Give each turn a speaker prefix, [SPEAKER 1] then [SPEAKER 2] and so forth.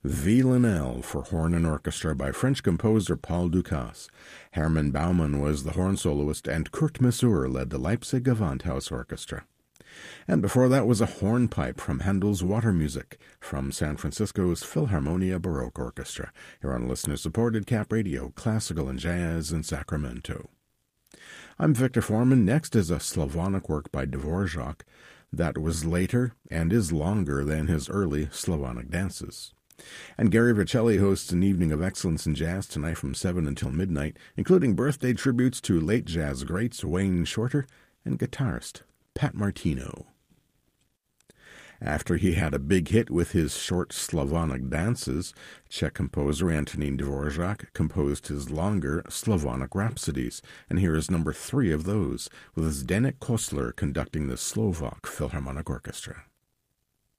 [SPEAKER 1] Villanelle for horn and orchestra by French composer Paul Dukas. Hermann Baumann was the horn soloist, and Kurt Masur led the Leipzig Gewandhaus Orchestra. And before that was a hornpipe from Handel's Water Music from San Francisco's Philharmonia Baroque Orchestra, here on listener-supported Cap Radio, Classical and Jazz in Sacramento. I'm Victor Foreman. Next is a Slavonic work by Dvorak that was later and is longer than his early Slavonic dances. And Gary Vercelli hosts an evening of excellence in jazz tonight from 7 until midnight, including birthday tributes to late jazz greats Wayne Shorter and guitarist Pat Martino. After he had a big hit with his short Slavonic dances, Czech composer Antonín Dvorak composed his longer Slavonic rhapsodies, and here is number 3 of those, with Zdeněk Kostler conducting the Slovak Philharmonic Orchestra.